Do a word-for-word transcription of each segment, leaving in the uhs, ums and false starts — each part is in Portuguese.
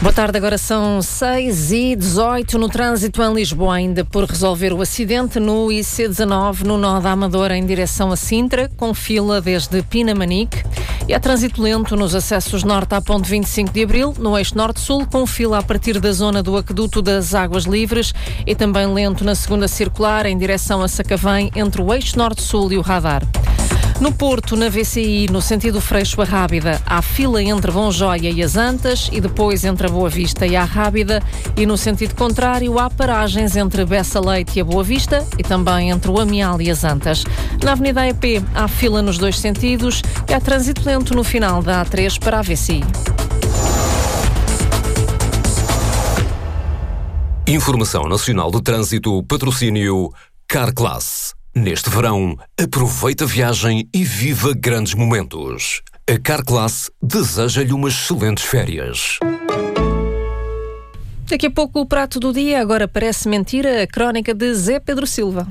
Boa tarde, agora são seis e dezoito no trânsito em Lisboa, ainda por resolver o acidente no I C dezanove, no nó da Amadora, em direção a Sintra, com fila desde Pinamanique. E há trânsito lento nos acessos norte à ponte vinte e cinco de Abril, no eixo norte-sul, com fila a partir da zona do aqueduto das Águas Livres, e também lento na segunda circular, em direção a Sacavém, entre o eixo norte-sul e o radar. No Porto, na V C I, no sentido Freixo a Rábida, há fila entre Bonjóia e as Antas e depois entre a Boa Vista e a Rábida, e no sentido contrário há paragens entre Bessa Leite e a Boa Vista e também entre o Amial e as Antas. Na Avenida A E P há fila nos dois sentidos e há trânsito lento no final da A três para a V C I. Informação Nacional do Trânsito, patrocínio Carclass. Neste verão, aproveita a viagem e viva grandes momentos. A Carclass deseja-lhe umas excelentes férias. Daqui a pouco o prato do dia, agora parece mentira, a crónica de Zé Pedro Silva.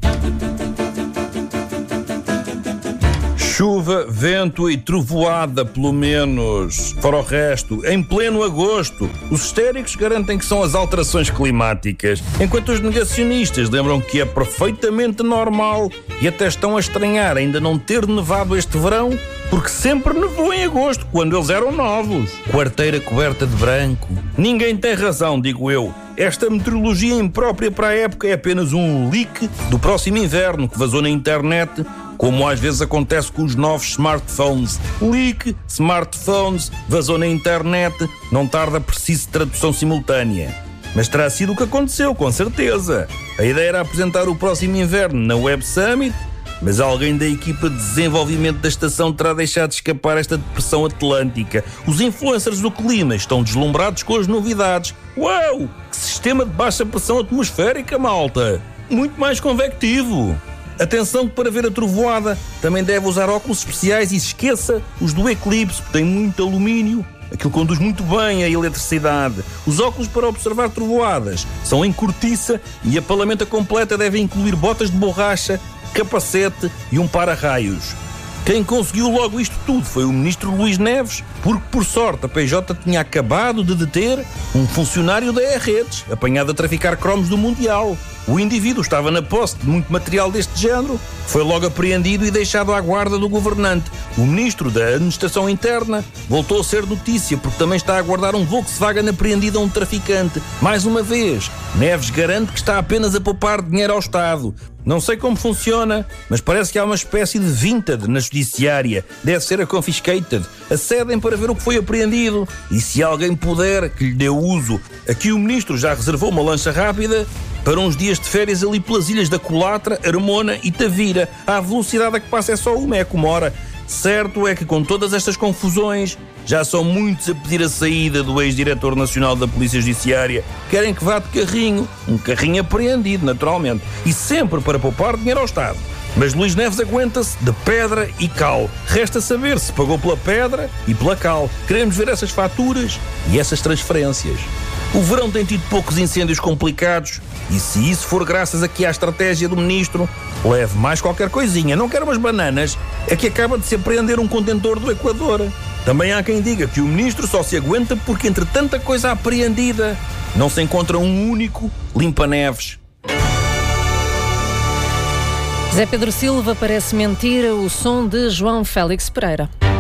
Chuva, vento e trovoada, pelo menos. Fora o resto, em pleno agosto, os histéricos garantem que são as alterações climáticas, enquanto os negacionistas lembram que é perfeitamente normal e até estão a estranhar ainda não ter nevado este verão, porque sempre nevou em agosto, quando eles eram novos. Quarteira coberta de branco. Ninguém tem razão, digo eu. Esta meteorologia imprópria para a época é apenas um leak do próximo inverno que vazou na internet, como às vezes acontece com os novos smartphones. Leak, smartphones, vazou na internet, não tarda preciso tradução simultânea. Mas terá sido o que aconteceu, com certeza. A ideia era apresentar o próximo inverno na Web Summit, mas alguém da equipa de desenvolvimento da estação terá deixado escapar esta depressão atlântica. Os influencers do clima estão deslumbrados com as novidades. Uau! Que sistema de baixa pressão atmosférica, malta! Muito mais convectivo! Atenção que para ver a trovoada também deve usar óculos especiais e esqueça os do Eclipse, porque tem muito alumínio. Aquilo conduz muito bem a eletricidade. Os óculos para observar trovoadas são em cortiça e a palamenta completa deve incluir botas de borracha, capacete e um para-raios. Quem conseguiu logo isto tudo foi o ministro Luís Neves, porque por sorte a P J tinha acabado de deter um funcionário da E-Redes, apanhado a traficar cromos do Mundial. O indivíduo estava na posse de muito material deste género, foi logo apreendido e deixado à guarda do governante. O ministro da Administração Interna voltou a ser notícia porque também está a guardar um Volkswagen apreendido a um traficante. Mais uma vez, Neves garante que está apenas a poupar dinheiro ao Estado. Não sei como funciona, mas parece que há uma espécie de vintage na judiciária. Deve ser a confiscated. Acedem para ver o que foi apreendido e, se alguém puder, que lhe dê uso. Aqui o ministro já reservou uma lancha rápida para uns dias de férias ali pelas ilhas da Colatra, Armona e Tavira. A velocidade a que passa é só uma, é como hora. Certo é que com todas estas confusões, já são muitos a pedir a saída do ex-diretor nacional da Polícia Judiciária. Querem que vá de carrinho, um carrinho apreendido, naturalmente, e sempre para poupar dinheiro ao Estado. Mas Luís Neves aguenta-se de pedra e cal. Resta saber se pagou pela pedra e pela cal. Queremos ver essas faturas e essas transferências. O verão tem tido poucos incêndios complicados e, se isso for graças aqui à estratégia do ministro, leve mais qualquer coisinha. Não quero umas bananas, é que acaba de se apreender um contentor do Equador. Também há quem diga que o ministro só se aguenta porque, entre tanta coisa apreendida, não se encontra um único limpa-neves. Zé Pedro Silva, parece mentira, o som de João Félix Pereira.